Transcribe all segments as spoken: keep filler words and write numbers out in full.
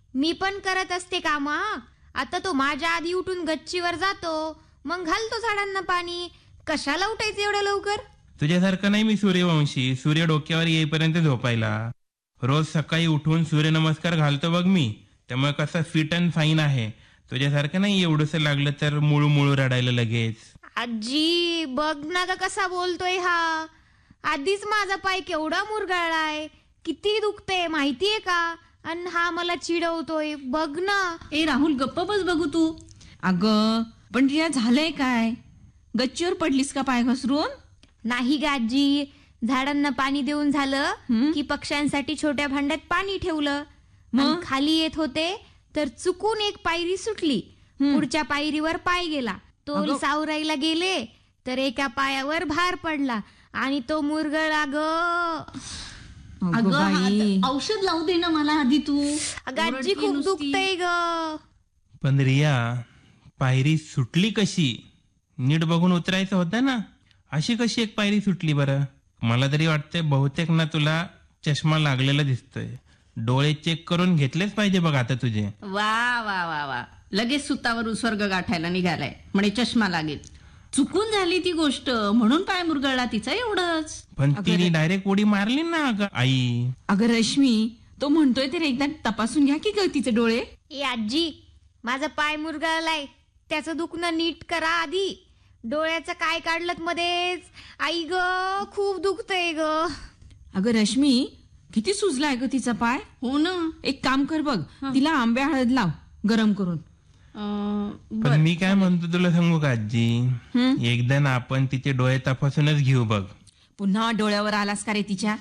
मी पण करत असते काम. आता तो माझ्या आधी उठून गच्चीवर जातो, मग घालतो झाडांना पाणी. कशाला उठायचं एवढ्या लवकर? तुझ्यासारखं नाही मी सूर्यवंशी, सूर्य डोक्यावर येईपर्यंत झोपायला. रोज सकाळी उठून सूर्यनमस्कार घालतो बघ मी, त्यामुळे कसं फिट अँड फाईन आहे. तुझ्यासारखं नाही एवढंसं लागलं तर मुळू मुळू रडायला लगेच. आजी बघ ना का कसा बोलतोय हा. आधीच माझा पाय केवढा मुरगाळलाय, किती दुखते माहितीये का? आणि हा मला चिडवतोय बघ ना. ए राहुल गप्प बस बघू तू. अगं पण रिया झालंय काय? गच्चीवर पडलीस का पाय घसरून? नाही ग आजी, झाडांना पाणी देऊन झालं हं? की पक्ष्यांसाठी छोट्या भांड्यात पाणी ठेवलं. मग? आणि खाली येत होते तर चुकून एक पायरी सुटली. हं. पुढच्या पायरीवर पाय गेला. तो अगं. सावरायला गेले तर एका पायावर भार पडला आणि तो मुरगळला ग. अगं अगं बाई. हा- औषध लावू दे ना मला आधी तू. अगं आजी ओरडते खूप नुसती. दुखतंय ग. पण रिया, पायरी सुटली कशी? नीट बघून उतरायचं होतं ना. अशी कशी एक पायरी सुटली बरं? मला तरी वाटतंय बहुतेक ना तुला चष्मा लागलेला दिसतोय. डोळे चेक करून घेतलेच पाहिजे बघ आता तुझे. वा वा वा वा लगेच सुतावरून स्वर्ग गाठायला निघालाय म्हणे चष्मा लागेल. चुकून झाली ती गोष्ट म्हणून पाय मुरगळला तिचा, एवढंच. पण अगं तिने रे. डायरेक्ट उडी मारली ना अगं आई. अगं रश्मी, तो म्हणतोय तर एकदा तपासून घ्या की ग तिचे डोळे. ए आजी, माझा पाय मुरगळलाय, त्याचं दुखणं नीट करा आधी. डोळ्याचं काय काढलं मध्येच? आई ग खूप दुखतंय ग. अगं रश्मी, किती सुजलाय ग तिचा पाय. हो ना. एक काम कर बघ, तिला आंब्या हळद लाव गरम करून. अं, पण बर. मी काय म्हणतो तुला सांगू का आजी, हं? एकदा ना आपण तिचे डोळे तपासूनच घेऊ बघ. पुन्हा डोळ्यावर आलास का रे तिच्या?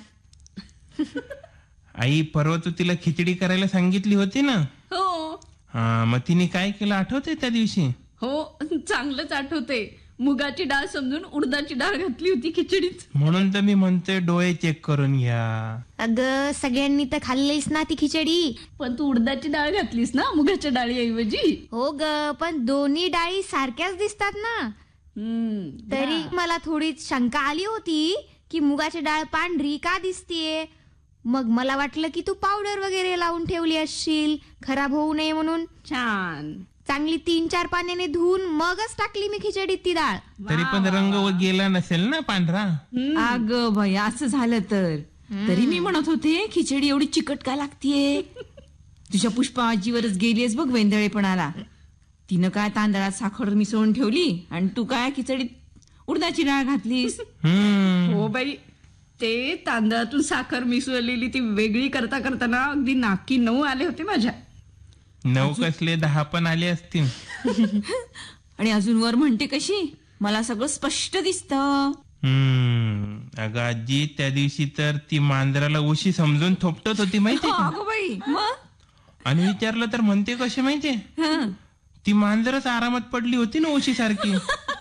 आई, परवा तू तिला खिचडी करायला सांगितली होती ना. हो हा, मग तिने काय केलं आठवतंय त्या दिवशी? हो चांगलंच आठवते. मुगाची डाळ समजून उडदाची डाळ घातली होती खिचडीत. म्हणून तर मी म्हणतोय डोळे चेक करून घ्या. अगं सगळ्यांनी तर खाल्लीस ना ती खिचडी. पण तू उडदाची डाळ घातलीस ना मुगाच्या डाळीऐवजी. हो ग, पण दोन्ही डाळी सारख्याच दिसतात ना. हम्म, तरी मला थोडी शंका आली होती की मुगाची डाळ पांढरी का दिसतीये. मग मला वाटलं की तू पावडर वगैरे लावून ठेवली असशील खराब होऊ नये म्हणून. छान. चांगली तीन चार पाण्याने धुवून मगच टाकली मी खिचडीत ती डाळ. तरी पण रंग व गेला नसेल ना पांढरा. अगं बाई, असं झालं तर. तरी मी म्हणत होते खिचडी एवढी चिकट का लागतीये. तुझ्या पुष्पा आजीवरच गेलीस बघ वेंदळेपणाला. तिनं काय तांदळात साखर मिसळून ठेवली आणि तू काय खिचडीत उडदाची डाळ घातलीस. हम्म. हो बाई, ते तांदळातून साखर मिसळलेली ती वेगळी करता करताना अगदी नाकी नऊ आले होते माझ्या. नऊ कसले दहा पण आले असतील. आणि अजून वर म्हणते कशी, मला सगळं स्पष्ट दिसतं. हम्म. अगं आजी, त्या दिवशी तर ती मांजराला उशी समजून थोपटत होती माहितीये का? अगं बाई, मग? आणि विचारलं तर म्हणते कशी माहितीये, हं. ती मांजरच आरामात पडली होती ना उशी सारखी.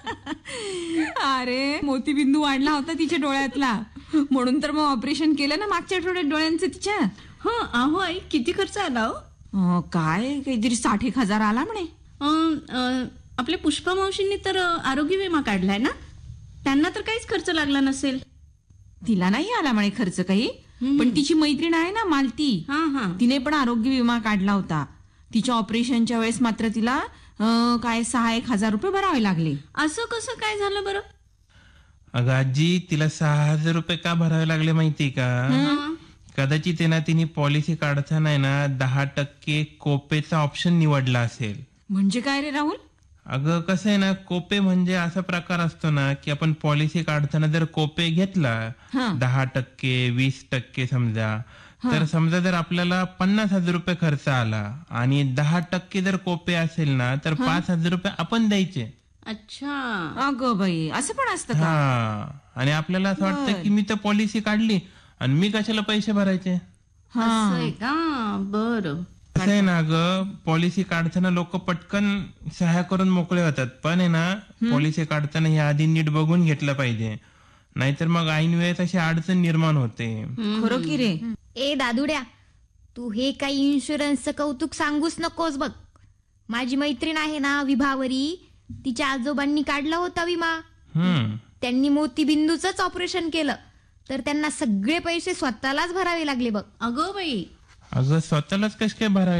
अरे मोतीबिंदू वाढला होता तिच्या डोळ्यातला, म्हणून तर मग ऑपरेशन केलं ना मागच्या आठवड्यात डोळ्यांचं तिच्या. हा अहो आई, किती खर्च आला हो? अं, काय काहीतरी साठ एक हजार आला म्हणे. अं, अं, आपल्या पुष्पा मावशींनी तर अं, आरोग्य विमा काढलाय ना, त्यांना तर काहीच खर्च लागला नसेल. तिला नाही आला म्हणे खर्च काही, पण तिची मैत्रीण आहे ना मालती, हा हा तिने पण आरोग्य विमा काढला होता. तिच्या ऑपरेशनच्या वेळेस मात्र तिला अं, काय सहा एक हजार रुपये भरावे लागले. असं कसं काय झालं बरं? अगं आजी, तिला सहा हजार रुपये का भरावे लागले माहितीये का? कदाचित आहे ना तिने पॉलिसी काढताना आहे ना दहा टक्के कोपेचा ऑप्शन निवडला असेल. म्हणजे काय रे राहुल? अगं कसं आहे ना, कोपे म्हणजे असा प्रकार असतो ना की आपण पॉलिसी काढताना जर कोपे घेतला हा. दहा टक्के वीस टक्के समजा, तर समजा जर आपल्याला पन्नास हजार रुपये खर्च आला आणि दहा टक्के जर कोपे असेल ना तर पाच हजार रुपये आपण द्यायचे. अच्छा. अगं बाई, असं पण असतं का? हा, आणि आपल्याला असं वाटतं की मी तर पॉलिसी काढली आणि मी कशाला पैसे भरायचे. असं आहे का? बरं. असं आहे ना ग, पॉलिसी काढताना लोक पटकन सह्या करून मोकळे होतात, पण आहे ना पॉलिसी काढताना हे आधी नीट बघून घेतलं पाहिजे, नाहीतर मग ऐन वेळेस अशी अडचण निर्माण होते. खरं की रे. ए दादुड्या, तू हे काही इन्शुरन्सचं कौतुक सांगूच नकोस बघ. माझी मैत्रीण आहे ना विभावरी, तिच्या आजोबांनी काढला होता विमा. हम्म. त्यांनी मोतीबिंदूचंच ऑपरेशन केलं तर त्यांना सगळे पैसे स्वतःलाच भरावे लागले बघ. अगं बाई, अगं स्वतःलाच कस काय भरावे